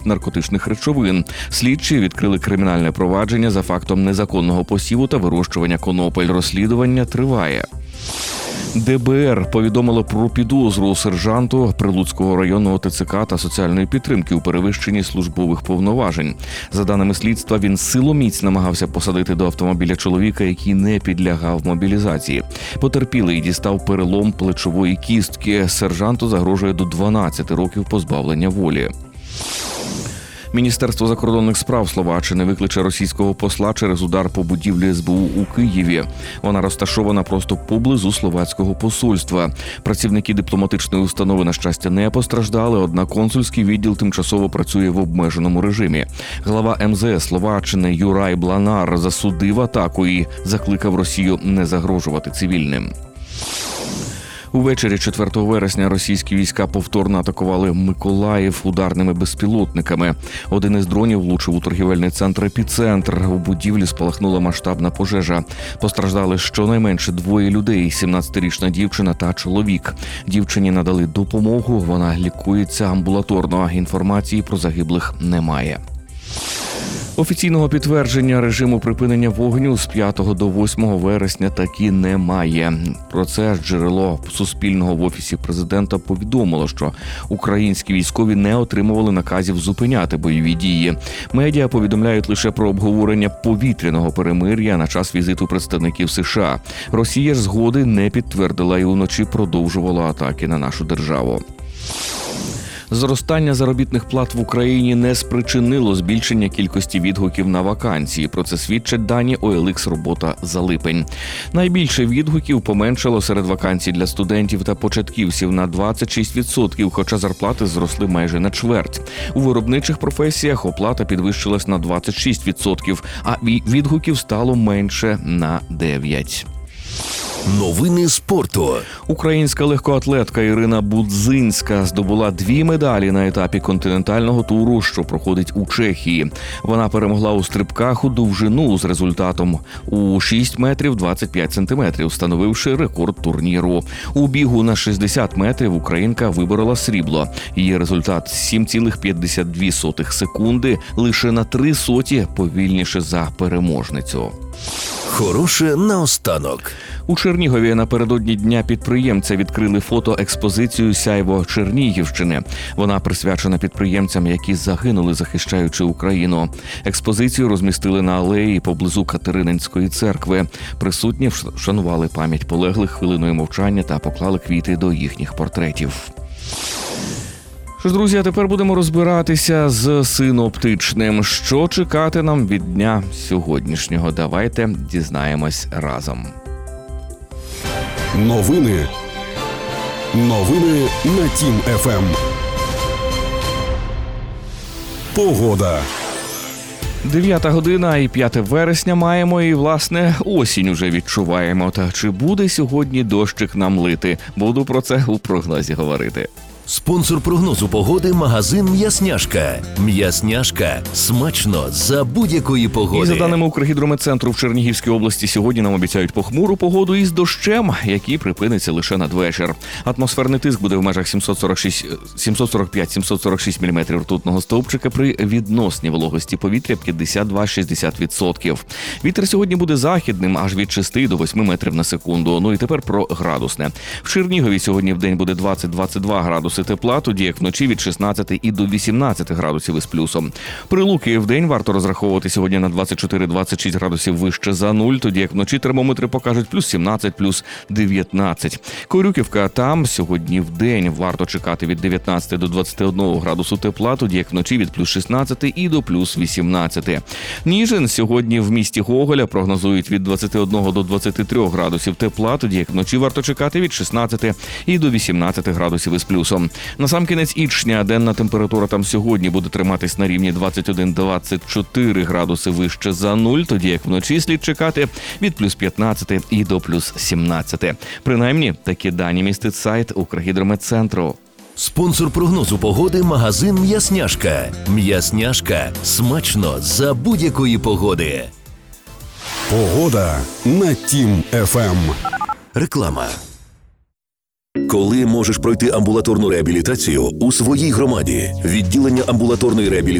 наркотичних речовин. Слідчі відкрили кримінальне провадження за фактом незаконного посіву та вирощування конопель. Розслідування триває. ДБР повідомило про підозру сержанту Прилуцького районного ТЦК та соціальної підтримки у перевищенні службових повноважень. За даними слідства, він силоміць намагався посадити до автомобіля чоловіка, який не підлягав мобілізації. Потерпілий дістав перелом плечової кістки. Сержанту загрожує до 12 років позбавлення волі. Міністерство закордонних справ Словаччини викличе російського посла через удар по будівлі СБУ у Києві. Вона розташована просто поблизу словацького посольства. Працівники дипломатичної установи, на щастя, не постраждали, однак консульський відділ тимчасово працює в обмеженому режимі. Глава МЗС Словаччини Юрай Бланар засудив атаку і закликав Росію не загрожувати цивільним. Увечері 4 вересня російські війська повторно атакували Миколаїв ударними безпілотниками. Один із дронів влучив у торгівельний центр «Епіцентр». У будівлі спалахнула масштабна пожежа. Постраждали щонайменше 2 людей – 17-річна дівчина та чоловік. Дівчині надали допомогу, вона лікується амбулаторно. Інформації про загиблих немає. Офіційного підтвердження режиму припинення вогню з 5 до 8 вересня таки немає. Про це джерело Суспільного в Офісі президента повідомило, що українські військові не отримували наказів зупиняти бойові дії. Медіа повідомляють лише про обговорення повітряного перемир'я на час візиту представників США. Росія ж згоди не підтвердила і уночі продовжувала атаки на нашу державу. Зростання заробітних плат в Україні не спричинило збільшення кількості відгуків на вакансії. Про це свідчать дані OLX робота за липень. Найбільше відгуків поменшало серед вакансій для студентів та початківців на 26%, хоча зарплати зросли майже на чверть. У виробничих професіях оплата підвищилась на 26%, а відгуків стало менше на 9%. Новини спорту. Українська легкоатлетка Ірина Будзинська здобула 2 медалі на етапі континентального туру, що проходить у Чехії. Вона перемогла у стрибках у довжину з результатом у 6 метрів 25 сантиметрів, встановивши рекорд турніру. У бігу на 60 метрів українка виборола срібло. Її результат 7,52 секунди, лише на 0,03 повільніше за переможницю. Хороше наостанок. У Чернігові напередодні Дня підприємця відкрили фотоекспозицію «Сяйво Чернігівщини». Вона присвячена підприємцям, які загинули, захищаючи Україну. Експозицію розмістили на алеї поблизу Катерининської церкви. Присутні вшанували пам'ять полеглих хвилиною мовчання та поклали квіти до їхніх портретів. Що ж, друзі, а тепер будемо розбиратися з синоптичним. Що чекати нам від дня сьогоднішнього? Давайте дізнаємось разом. Новини на Тім ФМ. Погода. 9 година і 5 вересня маємо, і, власне, осінь уже відчуваємо. Та чи буде сьогодні дощик нам лити? Буду про це у прогнозі говорити. Спонсор прогнозу погоди – магазин «М'ясняшка». «М'ясняшка» – смачно за будь-якої погоди. І за даними Укргідрометцентру, в Чернігівській області сьогодні нам обіцяють похмуру погоду із дощем, який припиниться лише надвечір. Атмосферний тиск буде в межах 745-746 мм ртутного стовпчика при відносній вологості повітря 52-60%. Вітер сьогодні буде західним аж від 6 до 8 метрів на секунду. Ну і тепер про градусне. В Чернігові сьогодні в день буде 20-22 градуси тепла, тоді як вночі від 16 і до 18 градусів із плюсом. Прилуки в день варто розраховувати сьогодні на 24-26 градусів вище за нуль, тоді як вночі термометри покажуть плюс 17, плюс 19. Корюківка, там сьогодні в день варто чекати від 19 до 21 градусу тепла, тоді як вночі від плюс 16 і до плюс 18. Ніжин сьогодні в місті Гоголя прогнозують від 21 до 23 градусів тепла, тоді як вночі варто чекати від 16 і до 18 градусів із плюсом. Насамкінець Ічня денна температура там сьогодні буде триматись на рівні 21-24 градуси вище за нуль, тоді як вночі слід чекати від плюс 15 і до плюс 17. Принаймні, такі дані містить сайт Укргідрометцентру. Спонсор прогнозу погоди – магазин «М'ясняшка». «М'ясняшка» – смачно за будь-якої погоди. Погода на Тім ФМ. Реклама. Коли можеш пройти амбулаторну реабілітацію у своїй громаді? Відділення амбулаторної реабілітації